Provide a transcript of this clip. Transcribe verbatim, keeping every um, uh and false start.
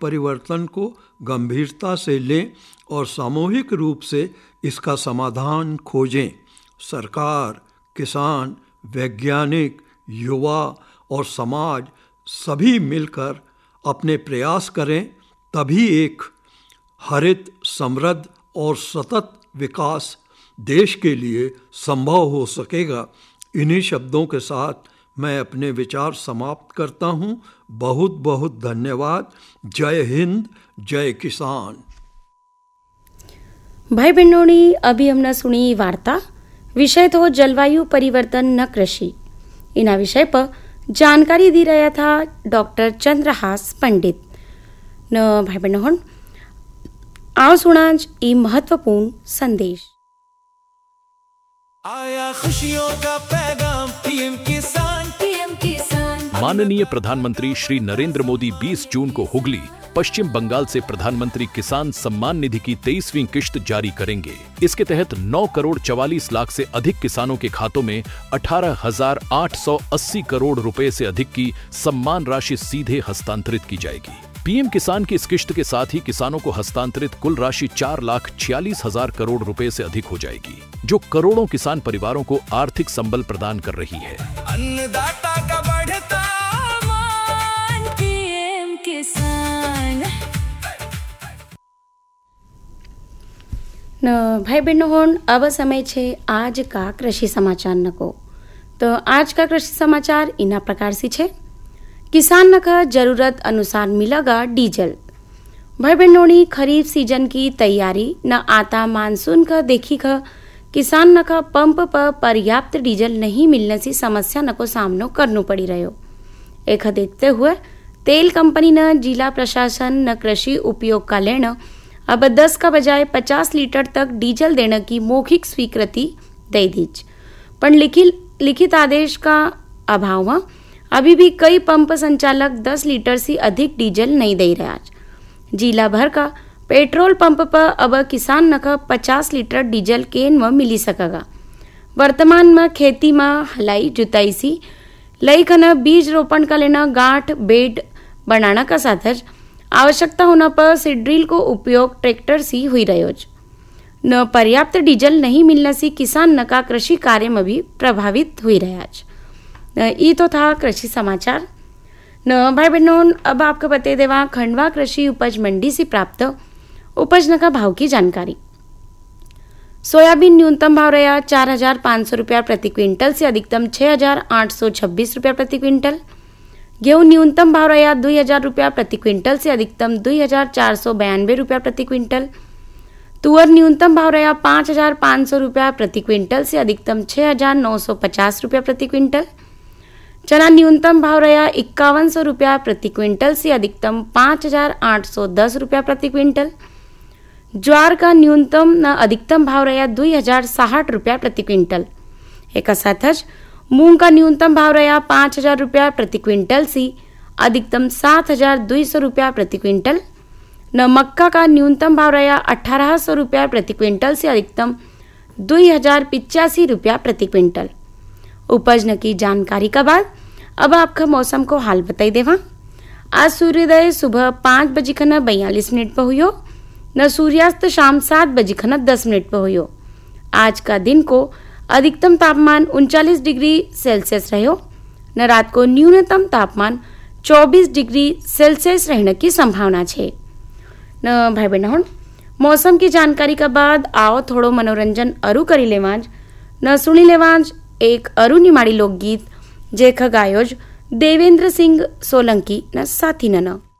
परिवर्तन को गंभीरता से लें और सामूहिक रूप से इसका समाधान खोजें। सरकार, किसान, वैज्ञानिक, युवा और समाज सभी मिलकर अपने प्रयास करें, तभी एक हरित, समृद्ध और सतत विकास देश के लिए संभव हो सकेगा। इन्हीं शब्दों के साथ मैं अपने विचार समाप्त करता हूँ। बहुत बहुत धन्यवाद। जय हिंद, जय किसान। भाई बहनों, अभी हमने सुनी वार्ता। विषय तो जलवायु परिवर्तन न कृषि। इना विषय पर जानकारी दी रहा था डॉक्टर चंद्रहास पंडित न। भाई बहनों, आओ सुनाज ई महत्वपूर्ण संदेश। आया खुशियों का पैगाम पीएम किसान, पीएम किसान। माननीय प्रधानमंत्री श्री नरेंद्र मोदी बीस जून को हुगली, पश्चिम बंगाल से प्रधानमंत्री किसान सम्मान निधि की तेईसवीं किश्त जारी करेंगे। इसके तहत नौ करोड़ चवालीस लाख से अधिक किसानों के खातों में अठारह हजार आठ सौ अस्सी करोड़ रुपए से अधिक की सम्मान राशि सीधे हस्तांतरित की जाएगी। पीएम किसान की इस किश्त के साथ ही किसानों को हस्तांतरित कुल राशि चार लाख छियालीस हजार करोड़ रुपए से अधिक हो जाएगी, जो करोड़ों किसान परिवारों को आर्थिक संबल प्रदान कर रही है। अन्नदाता का बढ़ता मान, पीएम किसान। न भाई बहनों, अब समय छे आज का कृषि समाचार न को। तो आज का कृषि समाचार इना प्रकार से छे। किसान का जरूरत अनुसार मिलेगा डीजल। भाई बहनों, खरीफ सीजन की तैयारी न आता मानसून का देखी का किसान न का पंप पर पर्याप्त डीजल नहीं मिलने से समस्या न को सामना करना पड़ी रहो। एक देखते हुए तेल कंपनी न जिला प्रशासन न कृषि उपयोग का लेना अब दस का बजाय पचास लीटर तक डीजल देने की मौखिक स्वीकृति दे दीज, पर लिखित लिखित आदेश का अभाव में अभी भी कई पंप संचालक दस लीटर से अधिक डीजल नहीं दे रहे। जिला भर का पेट्रोल पंप पर अब किसान न का पचास लीटर डीजल केन में मिली सकेगा। वर्तमान में खेती में हलाई जुताई सी लई खना बीज रोपण का लेना गांठ बेड बनाना का साथ आवश्यकता होने पर सीड्रिल को उपयोग ट्रैक्टर सी हुई रहो। न पर्याप्त डीजल नहीं मिलने से किसान न का कृषि कार्य में भी प्रभावित हुई रहा। ये तो था कृषि समाचार न। भाई बहनों, अब आपको बता देवा खंडवा कृषि उपज मंडी से प्राप्त उपज न का भाव की जानकारी। सोयाबीन न्यूनतम भाव रहा चार हजार पाँच सौ रुपया प्रति क्विंटल से अधिकतम छह हजार आठ सौ छब्बीस रुपया प्रति क्विंटल। गेहूं न्यूनतम भाव रहा दो हजार रुपया प्रति क्विंटल से अधिकतम दो हजार चार सौ बयानबे रुपया प्रति क्विंटल। तुअर न्यूनतम भाव रहा पाँच हजार पाँच सौ रुपया प्रति क्विंटल से अधिकतम छह हजार नौ सौ पचास रुपया प्रति क्विंटल। चना न्यूनतम भाव रहा इक्यावन सौ रुपया प्रति क्विंटल से अधिकतम पाँच हजार आठ सौ दस रुपया प्रति क्विंटल। ज्वार का न्यूनतम न अधिकतम भाव रहा दो हजार साठ रुपया प्रति क्विंटल। एक साथ मूंग का न्यूनतम भाव रहा पाँच हजार रुपया प्रति क्विंटल से अधिकतम सात हजार दो सौ रुपया प्रति क्विंटल। न मक्का का न्यूनतम भाव रहा अठारह सौ रुपया प्रति क्विंटल से अधिकतम दो हजार पिचासी रुपया प्रति क्विंटल। उपज न की जानकारी का बाद अब आपका मौसम को हाल बताई देवा। आज सूर्योदय सुबह पाँच बजे खना बयालीस मिनट पर हुई न सूर्यास्त शाम सात बजे खना दस मिनट पर हुई। आज का दिन को अधिकतम तापमान उनचालीस डिग्री सेल्सियस रहो न रात को न्यूनतम तापमान चौबीस डिग्री सेल्सियस रहने की संभावना है। न भाई बहनों, मौसम की जानकारी का बाद आओ थोड़ो मनोरंजन अरु करी लेवाज न सुनी लेवाज एक अरु निमाड़ी लोकगीत जेख गायोज देवेंद्र सिंह सोलंकी न साथी न।